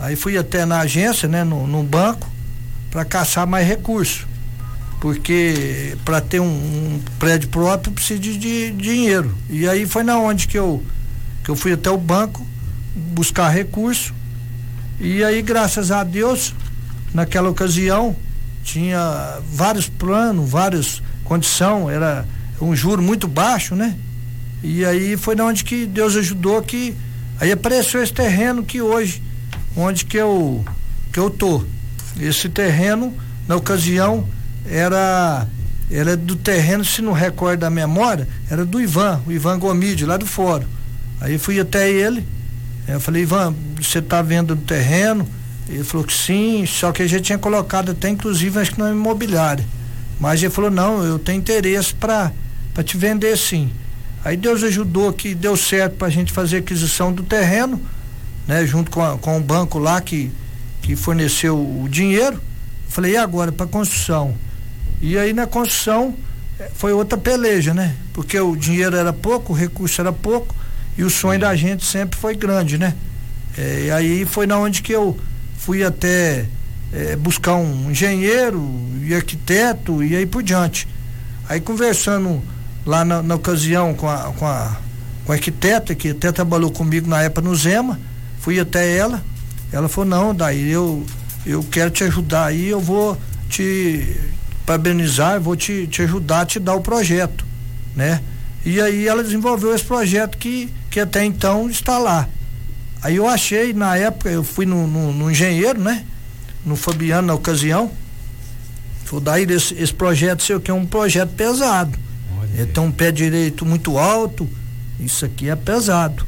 Aí fui até na agência, né, no banco, para caçar mais recursos, porque para ter um prédio próprio precisa de dinheiro. E aí foi na onde que eu fui até o banco buscar recurso. E aí, graças a Deus, naquela ocasião tinha vários planos, várias condições, era um juro muito baixo, né? E aí foi na onde que Deus ajudou, que aí apareceu esse terreno que hoje, onde que eu tô. Esse terreno, na ocasião, era do terreno, se não recordo da memória, era do o Ivan Gomide, lá do fórum. Aí fui até ele, eu falei: Ivan, você tá vendo o terreno? Ele falou que sim, só que a gente tinha colocado até inclusive acho que na imobiliária, mas ele falou: não, eu tenho interesse para te vender sim. Aí Deus ajudou, que deu certo pra gente fazer a aquisição do terreno, né, junto com o banco lá que forneceu o dinheiro. Falei: e agora para construção? E aí na construção foi outra peleja, né? Porque o dinheiro era pouco, o recurso era pouco e o sonho da gente sempre foi grande, né? E aí foi na onde que eu fui até buscar um engenheiro e arquiteto e aí por diante. Aí conversando lá na ocasião com a arquiteta, que até trabalhou comigo na época no Zema, fui até ela falou: não, daí eu quero te ajudar aí, eu vou te parabenizar, vou te ajudar a te dar o projeto, né? E aí ela desenvolveu esse projeto que até então está lá. Aí eu achei, na época, eu fui no engenheiro, né? No Fabiano, na ocasião. Falei: daí esse projeto seu que é um projeto pesado. Ele tem um pé direito muito alto, isso aqui é pesado.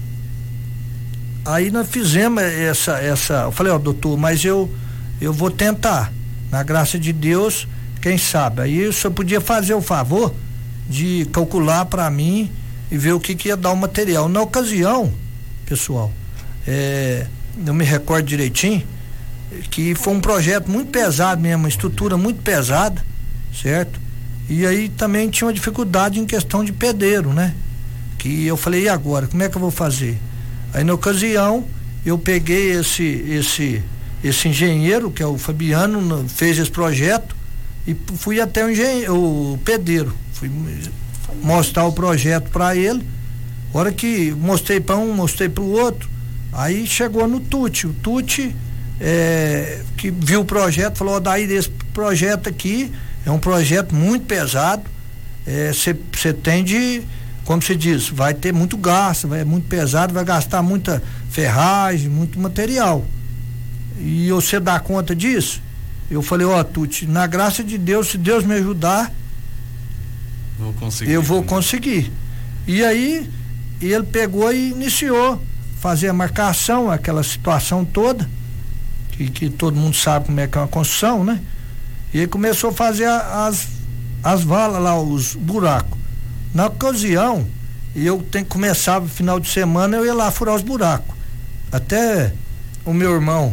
Aí nós fizemos eu falei: ó, doutor, mas eu vou tentar, na graça de Deus, quem sabe. Aí o senhor podia fazer o favor de calcular para mim e ver o que ia dar o material. Na ocasião, pessoal, eu me recordo direitinho que foi um projeto muito pesado mesmo, uma estrutura muito pesada, certo? E aí também tinha uma dificuldade em questão de pedreiro, né? Que eu falei: e agora, como é que eu vou fazer? Aí na ocasião eu peguei esse engenheiro, que é o Fabiano, fez esse projeto, e fui até o pedreiro, fui mostrar o projeto para ele. A hora que mostrei para um, mostrei para o outro, aí chegou no Tuti. O Tuti que viu o projeto falou: ó, daí desse projeto aqui é um projeto muito pesado, você tem de, como se diz, vai ter muito gasto, é muito pesado, vai gastar muita ferragem, muito material, e você dá conta disso? Eu falei: ó, Tuti, na graça de Deus, se Deus me ajudar, eu vou conseguir. E aí ele pegou e iniciou fazer a marcação, aquela situação toda que todo mundo sabe como é que é uma construção, né? E aí começou a fazer as valas lá, os buracos. Na ocasião, começava final de semana, eu ia lá furar os buracos. Até o meu irmão,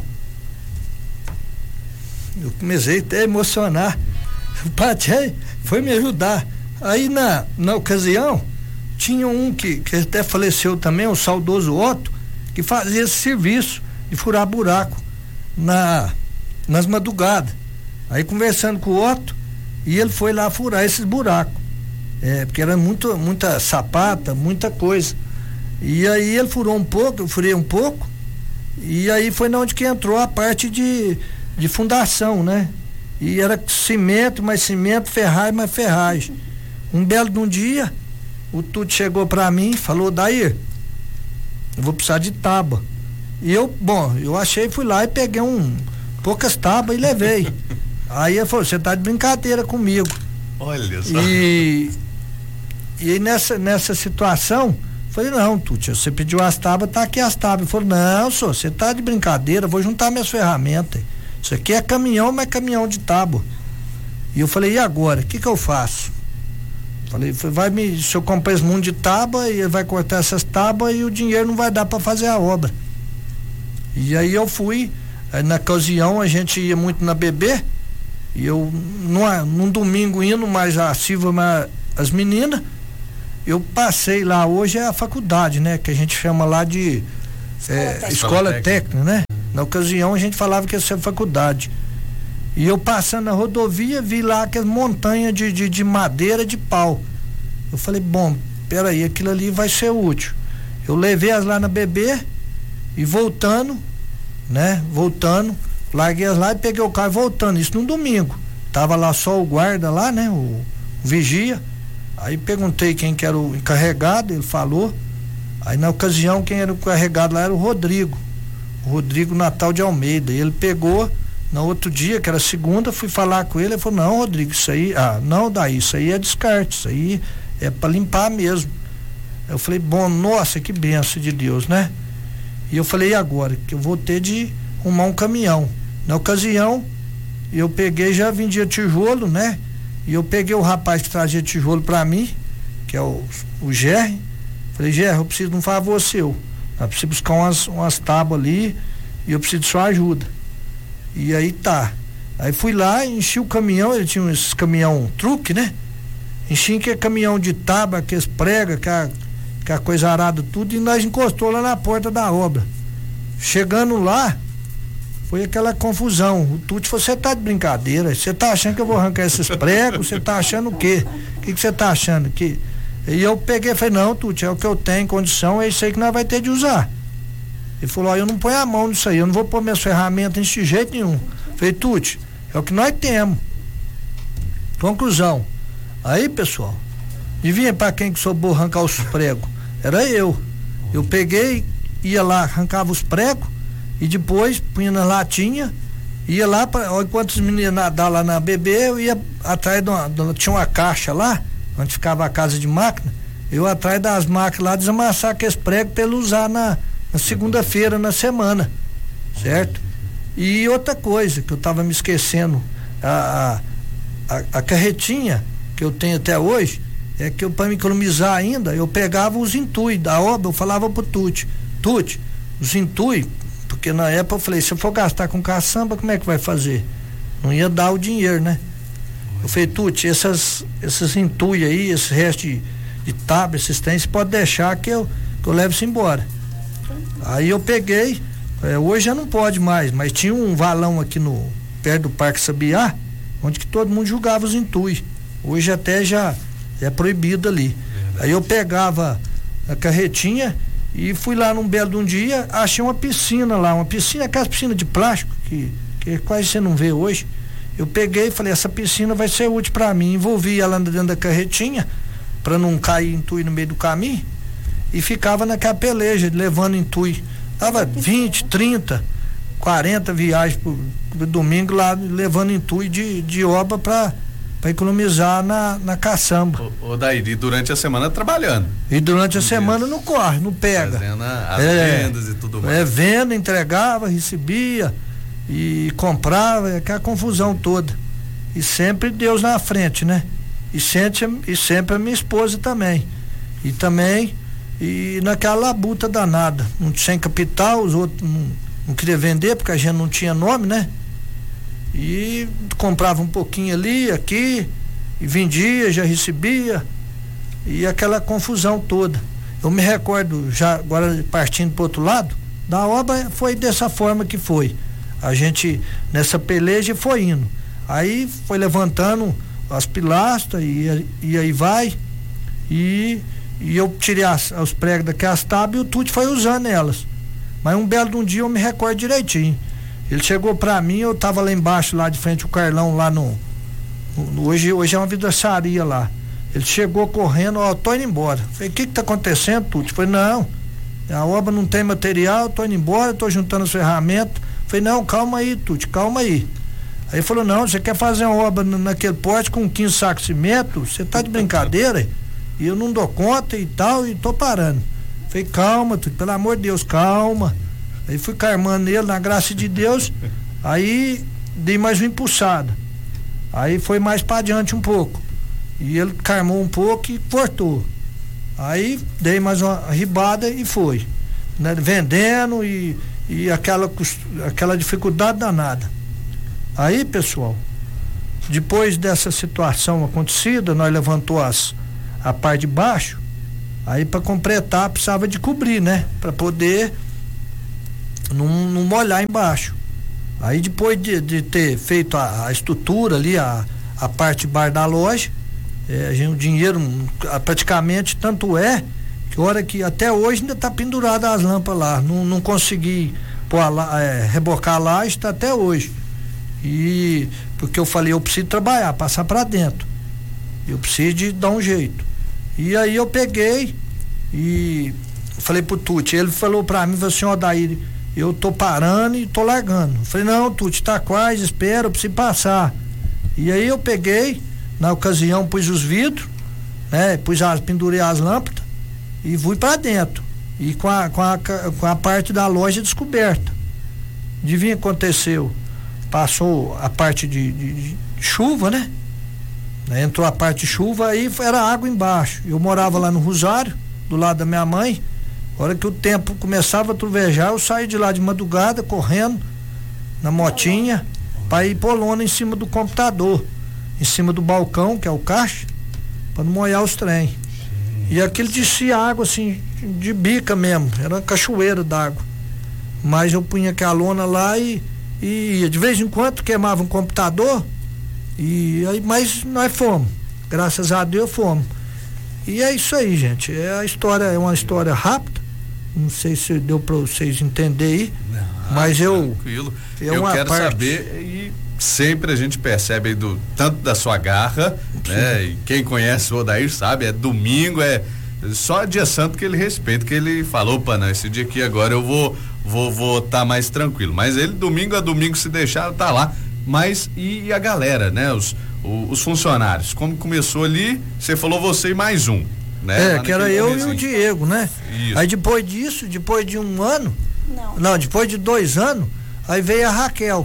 eu comecei até a emocionar. O Patê foi me ajudar. Aí na ocasião, tinha um que até faleceu também, o saudoso Otto, que fazia esse serviço de furar buraco nas madrugadas. Aí conversando com o Otto, e ele foi lá furar esses buracos, porque era muita sapata, muita coisa. E aí ele furou um pouco, eu furei um pouco, e aí foi na onde que entrou a parte de fundação, né? E era cimento, mais cimento, ferragem, mais ferragem. Um belo de um dia, o Tuti chegou pra mim e falou: daí, eu vou precisar de tábua. E eu achei, fui lá e peguei poucas tábuas e levei. Aí ele falou: você tá de brincadeira comigo. Olha só. E nessa situação, falei: não, Tuti, você pediu as tábuas, tá aqui as tábuas. Ele falou: não, senhor, você tá de brincadeira, vou juntar minhas ferramentas. Isso aqui é caminhão, mas caminhão de tábua. E eu falei: e agora? O que eu faço? Falei: se eu comprar esse mundo de tábua, e ele vai cortar essas tábuas e o dinheiro não vai dar para fazer a obra. E aí eu fui, na ocasião a gente ia muito na Bebê, e eu num domingo indo mais a Silva, mais as meninas, eu passei lá, hoje é a faculdade, né? Que a gente chama lá de escola técnica, né? Na ocasião a gente falava que ia ser faculdade. E eu passando na rodovia, vi lá aquelas montanhas de madeira, de pau. Eu falei, bom, peraí, aquilo ali vai ser útil. Eu levei as lá na BB e voltando, larguei as lá e peguei o carro voltando, isso no domingo. Tava lá só o guarda lá, né? O vigia. Aí perguntei quem que era o encarregado, ele falou. Aí na ocasião quem era o encarregado lá era o Rodrigo Natal de Almeida. E ele pegou, no outro dia, que era segunda, fui falar com ele falou, não, Rodrigo, isso aí, não, daí, isso aí é descarte, isso aí é para limpar mesmo. Eu falei, bom, nossa, que benção de Deus, né? E eu falei, e agora? Que eu vou ter de arrumar um caminhão. Na ocasião, eu peguei, já vendia tijolo, né? E eu peguei o rapaz que trazia tijolo para mim, que é o Gerry. Falei, Gerry, eu preciso de um favor seu. Eu preciso buscar umas tábuas ali e eu preciso de sua ajuda. E aí tá. Aí fui lá, enchi o caminhão, ele tinha esses caminhão truque, né? Enchi que é caminhão de tábua, que prega, que a coisa arada tudo, e nós encostou lá na porta da obra. Chegando lá, foi aquela confusão. O Tuti falou, você tá de brincadeira, você tá achando que eu vou arrancar esses pregos? Você tá achando o quê? O que você tá achando? E eu peguei e falei, não, Tuti, é o que eu tenho em condição, é isso aí que nós vai ter de usar. Ele falou, eu não ponho a mão nisso aí, eu não vou pôr minhas ferramentas de jeito nenhum. Falei, Tuti, é o que nós temos. Conclusão. Aí, pessoal, adivinha pra quem que sobrou arrancar os pregos? Era eu. Eu peguei, ia lá, arrancava os pregos e depois punha na latinha, ia lá, enquanto os meninos nadavam lá na BB, eu ia atrás tinha uma caixa lá, onde ficava a casa de máquina, eu atrás das máquinas lá, desamassar aqueles pregos para ele usar na segunda-feira, na semana, certo? E outra coisa que eu tava me esquecendo, a carretinha que eu tenho até hoje, é que para me economizar ainda, eu pegava os intui da obra, eu falava pro Tuti, os intui, porque na época eu falei, se eu for gastar com caçamba, como é que vai fazer? Não ia dar o dinheiro, né? Eu falei, Tuti, esses intui aí, esse resto de tábua, esses trens, você pode deixar que eu levo isso embora. Aí eu peguei, hoje já não pode mais, mas tinha um valão aqui perto do Parque Sabiá, onde que todo mundo jogava os intui. Hoje até já é proibido ali. Aí eu pegava a carretinha e fui lá num belo de um dia, achei uma piscina lá, aquelas piscinas de plástico que quase você não vê hoje. Eu peguei e falei, essa piscina vai ser útil para mim, envolvi ela dentro da carretinha para não cair intui no meio do caminho e ficava naquela peleja levando intui. Dava 20, 30, 40 viagens por domingo lá levando intui de obra para economizar na caçamba. Daí, e durante a semana trabalhando. E durante a semana não corre, não pega. Fazendo as vendas e tudo mais. Venda, entregava, recebia e comprava, aquela confusão toda. E sempre Deus na frente, né? E sempre a minha esposa também. E naquela labuta danada. Sem capital, os outros não queriam vender porque a gente não tinha nome, né? E comprava um pouquinho ali, aqui, e vendia, já recebia, e aquela confusão toda. Eu me recordo, já agora partindo para outro lado, da obra foi dessa forma que foi. A gente, nessa peleja, foi indo. Aí foi levantando as pilastras e aí vai, e eu tirei os pregos daquelas tábuas e o Tuti foi usando elas. Mas um belo de um dia eu me recordo direitinho. Ele chegou pra mim, eu tava lá embaixo, lá de frente o Carlão, lá hoje é uma vidraçaria lá. Ele chegou correndo, tô indo embora. Falei, o que tá acontecendo, Tuti? Falei, não, a obra não tem material, tô indo embora, tô juntando as ferramentas. Falei, não, calma aí, Tuti, calma aí. Aí ele falou, não, você quer fazer uma obra naquele porte com 15 sacos de cimento? Você tá de brincadeira? E eu não dou conta e tal, e tô parando. Falei, calma, Tuti, pelo amor de Deus, calma. Aí fui carmando ele, na graça de Deus, aí dei mais uma impulsada. Aí foi mais para adiante um pouco. E ele carmou um pouco e cortou. Aí dei mais uma ribada e foi. Né? Vendendo e aquela dificuldade danada. Aí, pessoal, depois dessa situação acontecida, nós levantou a parte de baixo, aí para completar precisava de cobrir, né? Para poder não molhar embaixo. Aí depois de ter feito a estrutura ali, a parte de bar da loja, o dinheiro praticamente, tanto é que hora que até hoje ainda está pendurada as lâmpadas lá, não consegui rebocar a laje, está até hoje. E porque eu falei, eu preciso trabalhar, passar para dentro, eu preciso de dar um jeito. E aí eu peguei e falei pro Tuti, ele falou para mim, falou assim, Odair, eu tô parando e tô largando. Eu falei, não, Tuti, tá quase, espera, eu preciso passar. E aí eu peguei, na ocasião pus os vidros, né, pendurei as lâmpadas e fui para dentro. E com a parte da loja descoberta. Adivinha o que aconteceu? Passou a parte de chuva, né? Entrou a parte de chuva, aí era água embaixo. Eu morava lá no Rosário, do lado da minha mãe. A hora que o tempo começava a trovejar, eu saí de lá de madrugada, correndo, na motinha, para ir pôr lona em cima do computador, em cima do balcão, que é o caixa, para não molhar os trem. E aquilo descia água assim, de bica mesmo, era uma cachoeira d'água. Mas eu punha aquela lona lá e de vez em quando queimava um computador, e aí, mas nós fomos, graças a Deus fomos. E é isso aí, gente, é uma história rápida, não sei se deu para vocês entenderem aí, mas tranquilo. Eu quero saber, e sempre a gente percebe aí tanto da sua garra, né? E quem conhece o Odair sabe, é domingo, é só dia santo que ele respeita, que ele falou, não, esse dia aqui agora eu vou tá mais tranquilo, mas ele domingo a domingo, se deixar, tá lá. Mas e a galera, né? Os funcionários, como começou ali, você falou você e mais um, né? Que era eu e o Diego, né? Isso. Aí depois disso, depois de um ano, não, depois de 2 anos, aí veio a Raquel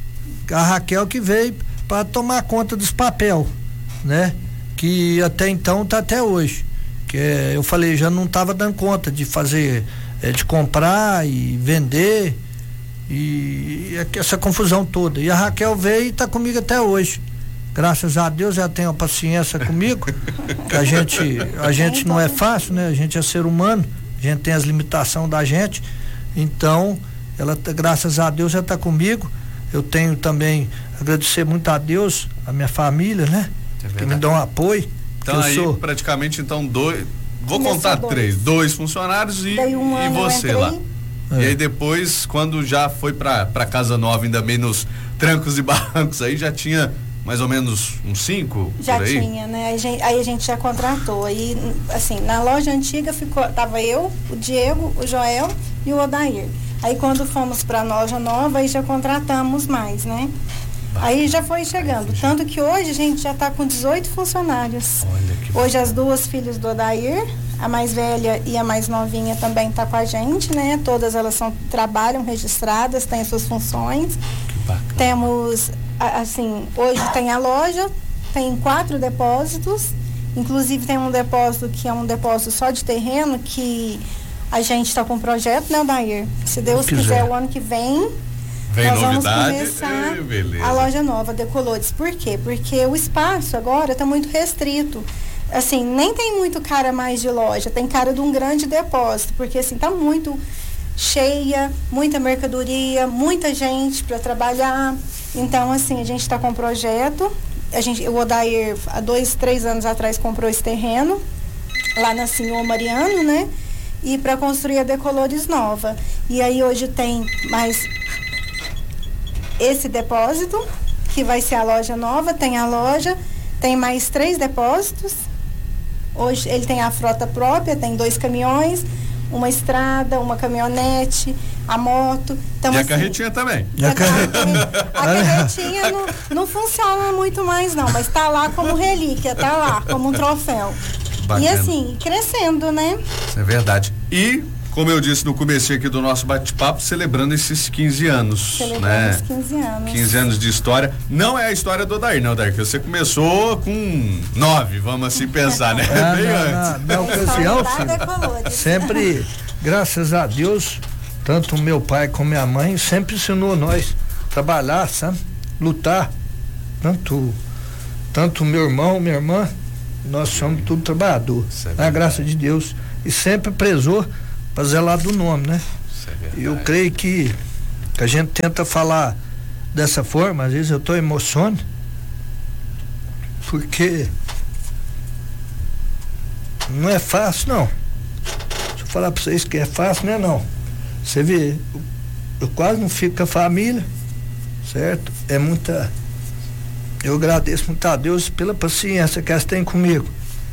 que veio para tomar conta dos papel, né? Que até então tá até hoje, que eu falei, já não tava dando conta de fazer, de comprar e vender e essa confusão toda. E a Raquel veio e tá comigo até hoje. Graças a Deus ela tem uma paciência comigo, que a gente não é fácil, né? A gente é ser humano, a gente tem as limitações da gente, então ela, graças a Deus, ela tá comigo. Eu tenho também agradecer muito a Deus, a minha família, né? Que me dão apoio. Então aí praticamente vou contar 2 funcionários e você lá. E aí depois, quando já foi pra Casa Nova, ainda bem nos trancos e barrancos, aí já tinha mais ou menos uns 5? Já por aí? Tinha, né? Aí a gente já contratou. Aí, assim, na loja antiga tava eu, o Diego, o Joel e o Odair. Aí quando fomos pra loja nova, aí já contratamos mais, né? Aí já foi chegando. Tanto que hoje a gente já tá com 18 funcionários. Hoje as 2 filhas do Odair, a mais velha e a mais novinha também tá com a gente, né? Todas elas trabalham registradas, têm suas funções. Que bacana. Temos, assim, hoje tem a loja, tem 4 depósitos, inclusive tem um depósito que é um depósito só de terreno, que a gente está com um projeto, né, Odair? Se Deus quiser, o ano que vem nós vamos começar a loja nova, Decolores. Por quê? Porque o espaço agora está muito restrito. Assim, nem tem muito cara mais de loja, tem cara de um grande depósito, porque assim, tá muito cheia, muita mercadoria, muita gente para trabalhar. Então, assim, a gente está com um projeto. O Odair, há 2, 3 anos atrás, comprou esse terreno lá na Senhor Mariano, né? E para construir a Decolores nova. E aí hoje tem mais esse depósito, que vai ser a loja nova, tem a loja, tem mais 3 depósitos. Hoje ele tem a frota própria, tem 2 caminhões, uma estrada, uma caminhonete, a moto. Então, e a carretinha também. A carretinha não funciona muito mais não, mas tá lá como relíquia, tá lá como um troféu. Bacana. E assim, crescendo, né? Isso é verdade. E, como eu disse no começo aqui do nosso bate-papo, celebrando esses 15 anos. Celebrando os 15 anos. 15 anos de história. Não é a história do Odair, né, Odair? Que você começou com 9, vamos assim pensar, né? Na ocasião, sempre, graças a Deus, tanto meu pai como minha mãe sempre ensinou nós a trabalhar, sabe? Lutar. Tanto meu irmão, minha irmã, nós somos tudo trabalhador. Na graça de Deus. E sempre prezou para zelar do nome, né? Eu creio que a gente tenta falar dessa forma, às vezes eu estou emocionado, porque não é fácil, não. Se eu falar para vocês que é fácil, não é não. Você vê, eu quase não fico com a família, certo? Eu agradeço muito a Deus pela paciência que elas têm comigo.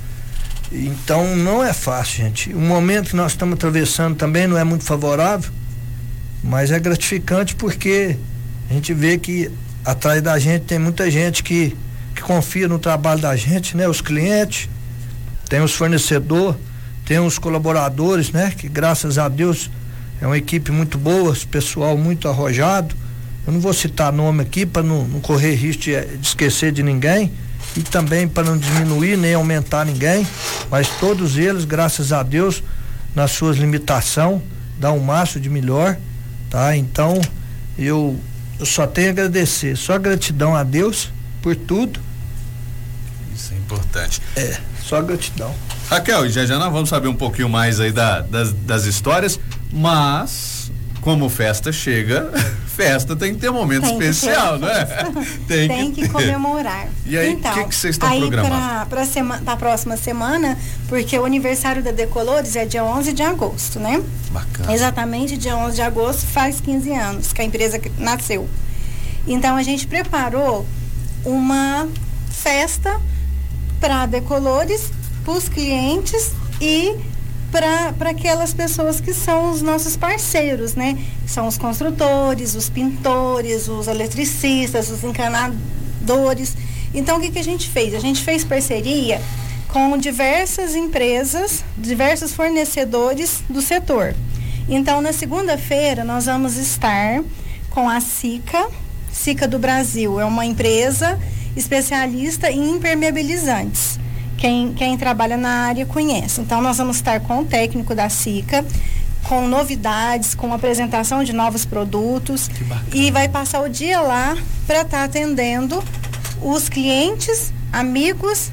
Então não é fácil, gente. O momento que nós estamos atravessando também não é muito favorável, mas é gratificante porque a gente vê que atrás da gente tem muita gente que confia no trabalho da gente, né? Os clientes, tem os fornecedores, tem os colaboradores, né? Que graças a Deus é uma equipe muito boa, pessoal muito arrojado. Eu não vou citar nome aqui para não correr risco de esquecer de ninguém e também para não diminuir nem aumentar ninguém, mas todos eles, graças a Deus, nas suas limitações, dão um máximo de melhor, tá? Então eu só tenho a agradecer, só gratidão a Deus por tudo. Isso é importante. Só gratidão. Raquel, e já nós vamos saber um pouquinho mais aí das histórias, mas como festa chega, festa tem que ter um momento especial, não é? Tem que comemorar. E aí, então, que vocês estão programando? Para a próxima semana, porque o aniversário da Decolores é dia 11 de agosto, né? Bacana. Exatamente, dia 11 de agosto faz 15 anos que a empresa nasceu. Então, a gente preparou uma festa para a Decolores, para os clientes e para aquelas pessoas que são os nossos parceiros, né? São os construtores, os pintores, os eletricistas, os encanadores. Então, o que a gente fez? A gente fez parceria com diversas empresas, diversos fornecedores do setor. Então, na segunda-feira, nós vamos estar com a Sica do Brasil. É uma empresa especialista em impermeabilizantes. Quem trabalha na área conhece. Então, nós vamos estar com o técnico da Sica, com novidades, com apresentação de novos produtos. E vai passar o dia lá para estar atendendo os clientes, amigos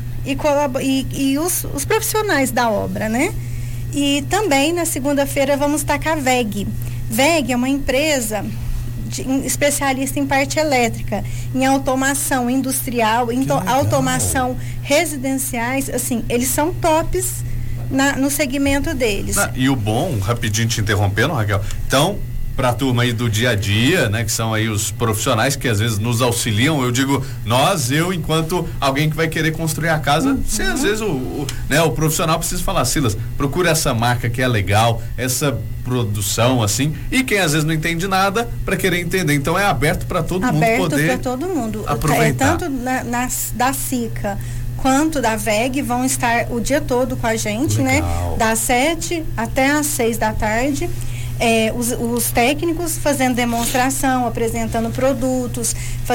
e os profissionais da obra, né? E também, na segunda-feira, vamos estar com a WEG. WEG é uma empresa especialista em parte elétrica, em automação industrial, em automação residenciais, assim, eles são tops no segmento deles. E o bom, rapidinho te interrompendo, Raquel, então, para a turma aí do dia a dia, né, que são aí os profissionais que às vezes nos auxiliam, eu digo eu enquanto alguém que vai querer construir a casa, se às vezes o profissional precisa falar, Silas, procura essa marca que é legal, essa produção assim, e quem às vezes não entende nada para querer entender, então é aberto para todo mundo poder para todo mundo aproveitar. Tanto da Sica quanto da WEG vão estar o dia todo com a gente, legal, né, das 7 até às 6 da tarde. Os técnicos fazendo demonstração, apresentando produtos,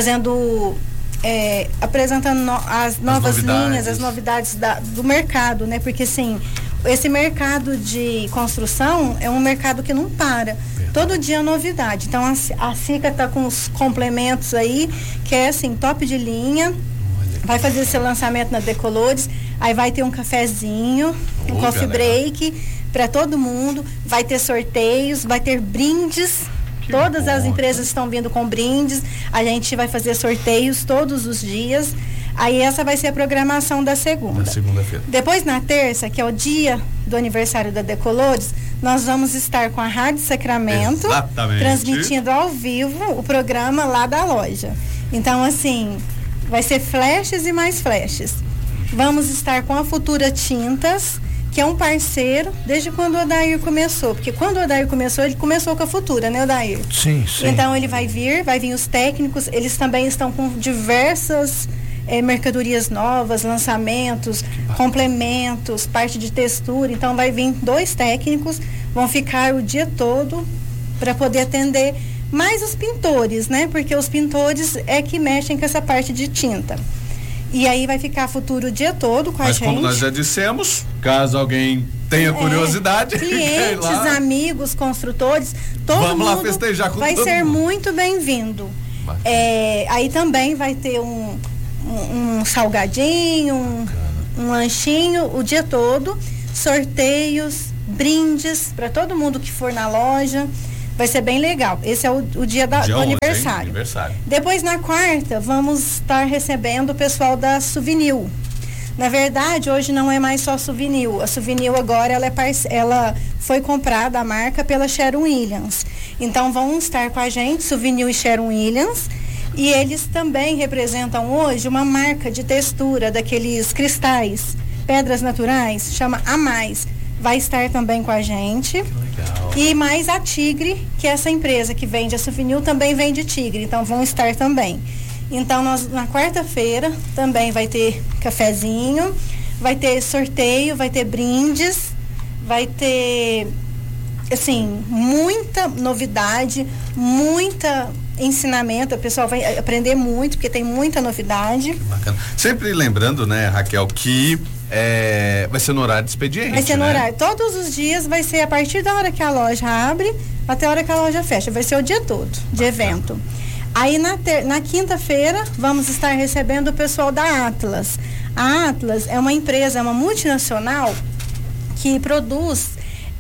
apresentando as novas linhas, as novidades do mercado, né? Porque assim, esse mercado de construção é um mercado que não para. Todo dia é novidade. Então a Sica está com os complementos aí, que é assim, top de linha. Vai fazer seu lançamento na Decolores, aí vai ter um cafezinho, um coffee break para todo mundo, vai ter sorteios, vai ter brindes. Todas as empresas estão vindo com brindes. A gente vai fazer sorteios todos os dias. Aí essa vai ser a programação da segunda-feira. Depois, na terça, que é o dia do aniversário da Decolores, nós vamos estar com a Rádio Sacramento, transmitindo ao vivo o programa lá da loja. Então, assim, vai ser flashes e mais flashes. Vamos estar com a Futura Tintas, que é um parceiro desde quando o Odair começou, porque quando o Odair começou, ele começou com a Futura, né, Odair? Sim. Então ele vai vir os técnicos, eles também estão com diversas mercadorias novas, lançamentos, complementos, parte de textura, então vai vir 2 técnicos, vão ficar o dia todo para poder atender mais os pintores, né? Porque os pintores é que mexem com essa parte de tinta. E aí vai ficar Futuro o dia todo com a gente. Mas como nós já dissemos, caso alguém tenha curiosidade, clientes, amigos, construtores, todo mundo lá festejar com vai todo ser mundo. muito bem-vindo. Aí também vai ter um salgadinho, um lanchinho o dia todo, sorteios, brindes para todo mundo que for na loja. Vai ser bem legal. Esse é o dia do aniversário. Depois, na quarta, vamos estar recebendo o pessoal da Souvenir. Na verdade, hoje não é mais só Souvenir. A Souvenir agora ela foi comprada, a marca, pela Sherwin-Williams. Então vão estar com a gente, Souvenir e Sherwin-Williams. E eles também representam hoje uma marca de textura daqueles cristais, pedras naturais, chama A Mais. Vai estar também com a gente. Legal. E mais a Tigre, que é essa empresa que vende a Souvenir, também vende Tigre. Então vão estar também. Então, na quarta-feira também vai ter cafezinho, vai ter sorteio, vai ter brindes, vai ter, assim, muita novidade, muita ensinamento. O pessoal vai aprender muito, porque tem muita novidade. Que bacana. Sempre lembrando, né, Raquel, que vai ser no horário de expediente. Vai ser no horário. Todos os dias vai ser a partir da hora que a loja abre até a hora que a loja fecha. Vai ser o dia todo de evento. Aí na quinta-feira vamos estar recebendo o pessoal da Atlas. A Atlas é uma empresa, é uma multinacional que produz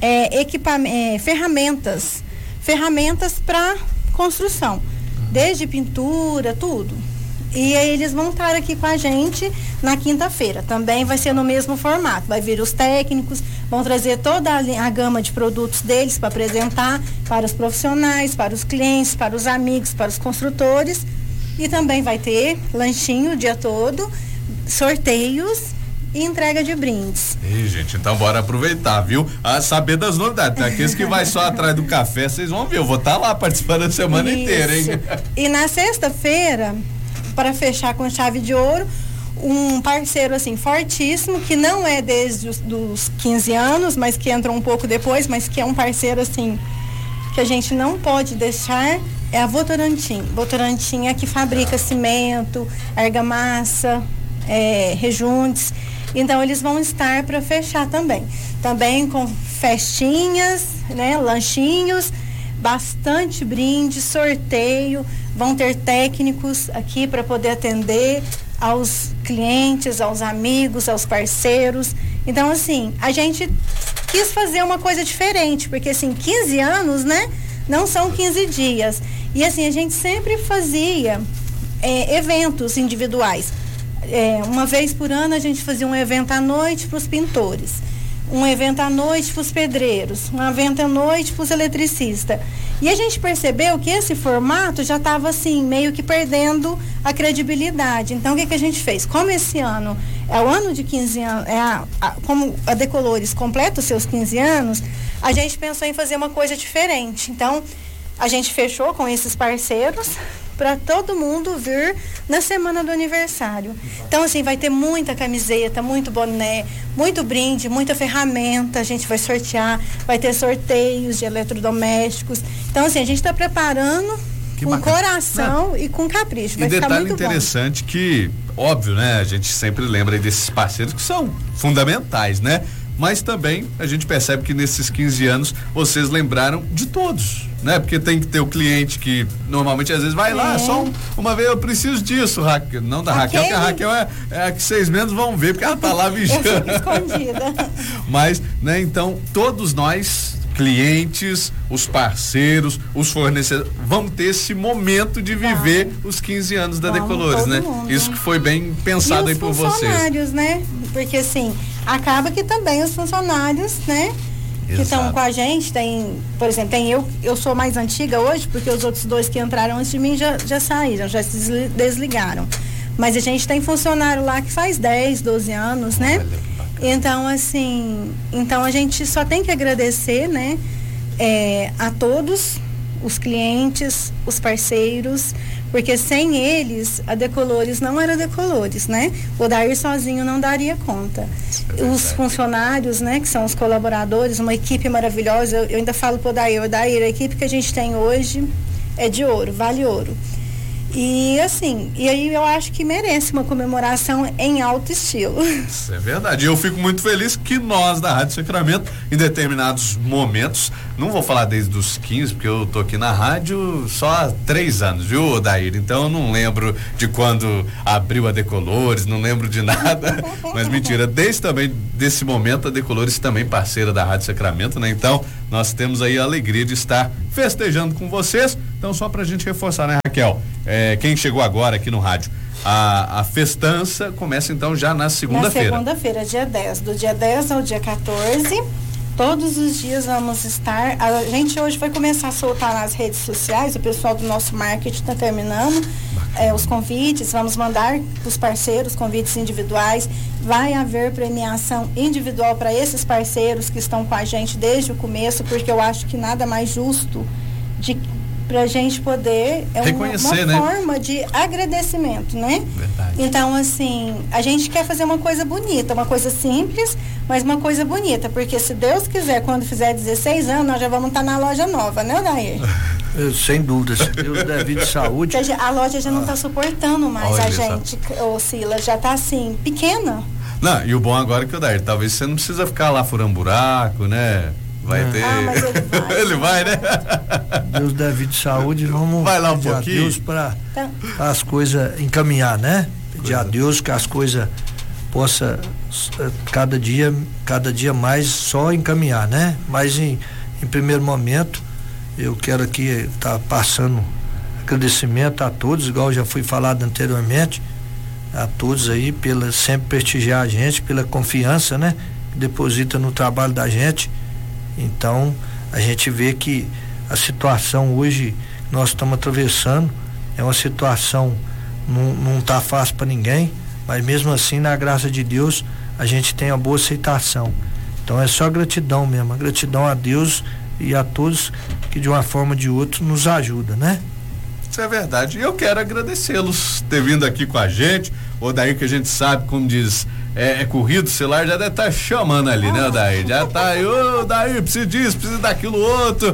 ferramentas para construção, desde pintura, tudo. E aí eles vão estar aqui com a gente na quinta-feira. Também vai ser no mesmo formato. Vai vir os técnicos, vão trazer toda a gama de produtos deles para apresentar para os profissionais, para os clientes, para os amigos, para os construtores. E também vai ter lanchinho o dia todo, sorteios e entrega de brindes. E, gente, então bora aproveitar, viu? Saber das novidades. Aqueles que vai só atrás do café, vocês vão ver. Eu vou estar lá participando a semana inteira, hein? E na sexta-feira, para fechar com chave de ouro, um parceiro assim fortíssimo, que não é desde os 15 anos, mas que entra um pouco depois, mas que é um parceiro assim que a gente não pode deixar, é a Votorantim. Votorantim é que fabrica cimento, argamassa, rejuntes. Então eles vão estar para fechar também com festinhas, né, lanchinhos, bastante brinde, sorteio. Vão ter técnicos aqui para poder atender aos clientes, aos amigos, aos parceiros. Então, assim, a gente quis fazer uma coisa diferente, porque, assim, 15 anos, né? Não são 15 dias. E, assim, a gente sempre fazia eventos individuais. Uma vez por ano, a gente fazia um evento à noite para os pintores, um evento à noite para os pedreiros, um evento à noite para os eletricistas. E a gente percebeu que esse formato já estava assim, meio que perdendo a credibilidade. Então, o que a gente fez? Como esse ano é o ano de 15 anos, como a Decolores completa os seus 15 anos, a gente pensou em fazer uma coisa diferente. Então, a gente fechou com esses parceiros para todo mundo vir na semana do aniversário. Então, assim, vai ter muita camiseta, muito boné, muito brinde, muita ferramenta, a gente vai sortear, vai ter sorteios de eletrodomésticos. Então, assim, a gente está preparando com coração e com capricho. Vai ficar muito bom. E detalhe interessante que, óbvio, né, a gente sempre lembra aí desses parceiros que são fundamentais, né? Mas também a gente percebe que nesses 15 anos vocês lembraram de todos, né? Porque tem que ter o cliente que normalmente às vezes vai lá, só uma vez eu preciso disso, Raquel. Não da Raquel, porque a Raquel é a que vocês menos vão ver, porque ela tá lá vigiando. Escondida. Mas, né, então, todos nós, clientes, os parceiros, os fornecedores, vamos ter esse momento de viver os 15 anos da Decolores, né? Mundo. Isso que foi bem pensado aí por vocês. E os funcionários, né? Porque assim, acaba que também os funcionários, né? Que estão com a gente, por exemplo, eu sou mais antiga hoje, porque os outros dois que entraram antes de mim já saíram, já se desligaram. Mas a gente tem funcionário lá que faz 10, 12 anos, né? Então, assim, a gente só tem que agradecer, né? A todos os clientes, os parceiros, porque sem eles a Decolores não era Decolores, né? O Odair sozinho não daria conta. Os funcionários, né, que são os colaboradores, uma equipe maravilhosa. Eu ainda falo pro Odair, a equipe que a gente tem hoje é de ouro, vale ouro. E assim, e aí eu acho que merece uma comemoração em alto estilo. Isso é verdade. Eu fico muito feliz que nós da Rádio Sacramento, em determinados momentos, não vou falar desde os 15, porque eu tô aqui na rádio só há 3 anos, viu, Odair? Então eu não lembro de quando abriu a Decolores, não lembro de nada. Mas mentira, desde também desse momento a Decolores também parceira da Rádio Sacramento, né? Então, nós temos aí a alegria de estar festejando com vocês. Então, só pra gente reforçar, né, Raquel? Quem chegou agora aqui no rádio, a festança começa então já na segunda-feira. Na segunda-feira, dia 10. Do dia 10 ao dia 14, todos os dias vamos estar. A gente hoje vai começar a soltar nas redes sociais, o pessoal do nosso marketing está terminando os convites, vamos mandar para os parceiros convites individuais. Vai haver premiação individual para esses parceiros que estão com a gente desde o começo, porque eu acho que nada mais justo para a gente poder reconhecer, uma forma de agradecimento, né? Verdade. Então, assim, a gente quer fazer uma coisa bonita, uma coisa simples, mas uma coisa bonita, porque se Deus quiser, quando fizer 16 anos, nós já vamos estar na loja nova, né, Odair? Sem dúvida, se Deus der vida e saúde. A loja já não está suportando mais a gente, Silas, já está assim, pequena. Não, e o bom agora é que, Odair, talvez você não precisa ficar lá furando buraco, né? Vai ter. Mas ele vai. Ele vai, né? Deus dá vida e saúde, vamos vai lá um pedir pouquinho. a Deus para as coisas encaminhar, né? Pedir a Deus que as coisas possa cada dia mais só encaminhar, né? Mas em primeiro momento, eu quero aqui estar passando agradecimento a todos, igual já foi falado anteriormente, a todos aí pela sempre prestigiar a gente, pela confiança, né? Que deposita no trabalho da gente. Então, a gente vê que a situação hoje que nós estamos atravessando é uma situação não tá fácil para ninguém, mas mesmo assim, na graça de Deus, a gente tem uma boa aceitação. Então é só gratidão mesmo, gratidão a Deus e a todos que de uma forma ou de outra nos ajuda, né? Isso é verdade. E eu quero agradecê-los ter vindo aqui com a gente. Odair, que a gente sabe, como diz, é corrido, o celular já deve estar chamando ali, né, Odair? Já tá aí, Odair, precisa disso, precisa daquilo outro.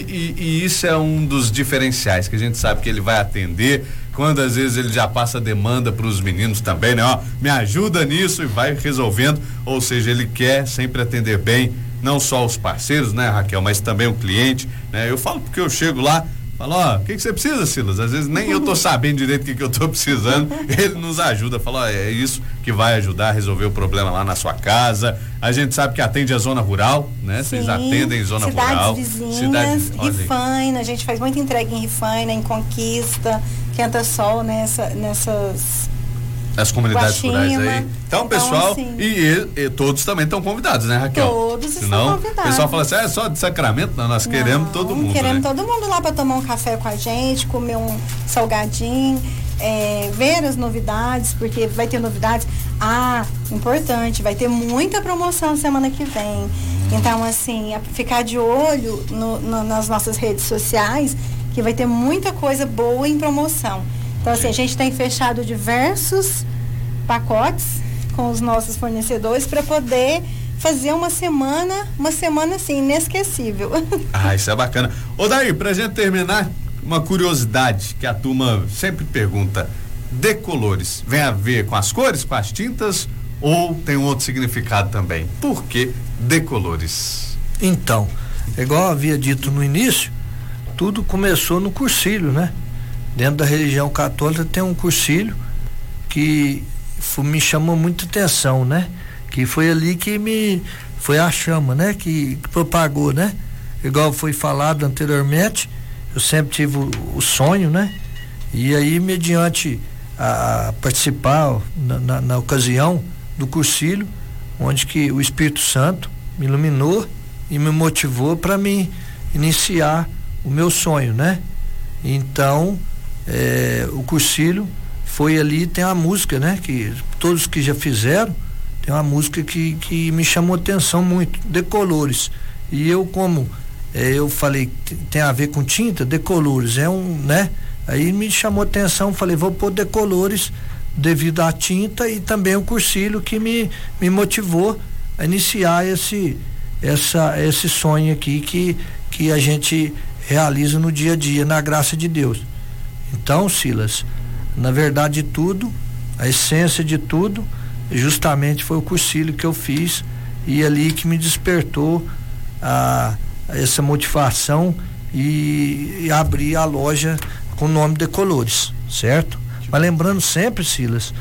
E isso é um dos diferenciais, que a gente sabe que ele vai atender. Quando às vezes ele já passa demanda para os meninos também, né? Ó, me ajuda nisso e vai resolvendo. Ou seja, ele quer sempre atender bem, não só os parceiros, né, Raquel, mas também o cliente, né? Eu falo porque eu chego lá, fala, ó, o que você precisa, Silas? Às vezes nem eu tô sabendo direito o que eu tô precisando. Ele nos ajuda, fala, ó, é isso que vai ajudar a resolver o problema lá na sua casa. A gente sabe que atende a zona rural, né? Sim, vocês atendem zona rural. Vizinhas, Rifaina, a gente faz muita entrega em Rifaina, em Conquista, Quenta Sol, nessas as comunidades rurais aí. Então, pessoal, assim, e todos também estão convidados, né, Raquel? Todos estão convidados. O pessoal fala assim, é só de Sacramento? Não, nós queremos todo mundo. Queremos todo mundo lá para tomar um café com a gente, comer um salgadinho, ver as novidades, porque vai ter novidades. Importante, vai ter muita promoção semana que vem. Então, assim, ficar de olho nas nossas redes sociais, que vai ter muita coisa boa em promoção. Então, assim, a gente tem fechado diversos pacotes com os nossos fornecedores para poder fazer uma semana assim, inesquecível. Isso é bacana. Odair, pra gente terminar, uma curiosidade que a turma sempre pergunta: decolores, vem a ver com as cores, com as tintas, ou tem um outro significado também? Por que decolores? Então, igual eu havia dito no início, tudo começou no cursilho, né? Dentro da religião católica tem um cursilho que me chamou muita atenção, né? Que foi ali que foi a chama, né? Que propagou, né? Igual foi falado anteriormente, eu sempre tive o sonho, né? E aí, mediante a participar na ocasião do cursilho, onde que o Espírito Santo me iluminou e me motivou para me iniciar o meu sonho, né? Então, o cursilho foi ali, tem uma música, né? Que todos que já fizeram, tem uma música que me chamou atenção muito, Decolores. E eu, como eu falei, tem a ver com tinta, Decolores, né? Aí me chamou atenção, falei, vou pôr Decolores devido à tinta e também o cursilho que me motivou a iniciar esse sonho aqui que a gente realiza no dia a dia, na graça de Deus. Então, Silas, na verdade de tudo, a essência de tudo, justamente foi o cursilho que eu fiz e ali que me despertou essa motivação e abrir a loja com o nome Decolores, certo? Mas lembrando sempre, Silas,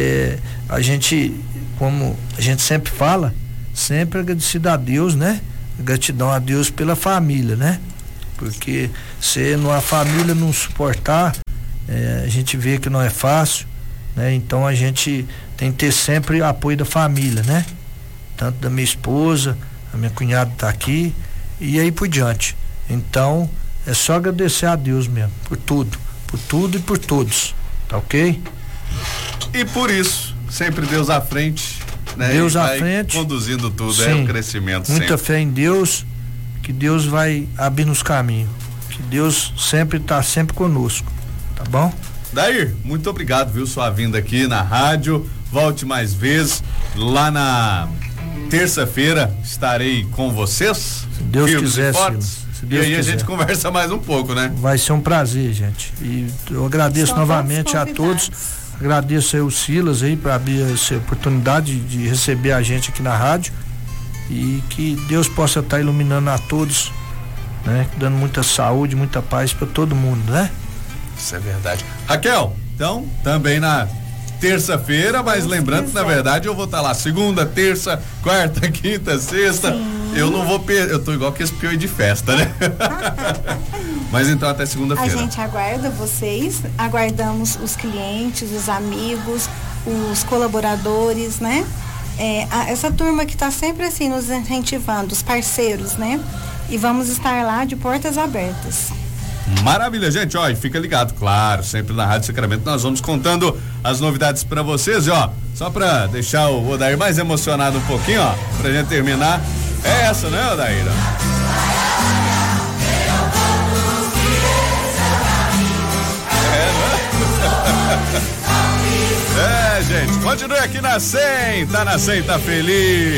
a gente, como a gente sempre fala, sempre agradecido a Deus, né? Gratidão a Deus pela família, né? Porque se a família não suportar, a gente vê que não é fácil, né? Então a gente tem que ter sempre o apoio da família, né? Tanto da minha esposa, a minha cunhada tá aqui e aí por diante. Então é só agradecer a Deus mesmo, por tudo e por todos, tá ok? E por isso, sempre Deus à frente, né? Deus à frente, conduzindo tudo, sim, é um crescimento. Muita sempre. Fé em Deus, que Deus vai abrir nos caminhos, que Deus sempre tá sempre conosco, tá bom? Dair, muito obrigado, viu, sua vinda aqui na rádio, volte mais vezes, lá na terça-feira estarei com vocês, se Deus quiser, e aí a gente conversa mais um pouco, né? Vai ser um prazer, gente, e eu agradeço novamente a todos, agradeço aí o Silas aí para abrir essa oportunidade de receber a gente aqui na rádio e que Deus possa estar iluminando a todos, né? Dando muita saúde, muita paz para todo mundo, né? Isso é verdade. Raquel, então, também na terça-feira, mas lembrando que na verdade eu vou estar lá segunda, terça, quarta, quinta, sexta. Sim. Eu não vou eu tô igual que esse pior de festa, né? Mas então até segunda-feira. A gente aguarda vocês, aguardamos os clientes, os amigos, os colaboradores, né? Essa turma que tá sempre assim nos incentivando, os parceiros, né? E vamos estar lá de portas abertas. Maravilha, gente, ó, e fica ligado, claro, sempre na Rádio Sacramento nós vamos contando as novidades pra vocês, e ó, só pra deixar o Odair mais emocionado um pouquinho, ó, pra gente terminar, é essa, né, Odair? Gente, continue aqui na 100, tá na 100, tá feliz.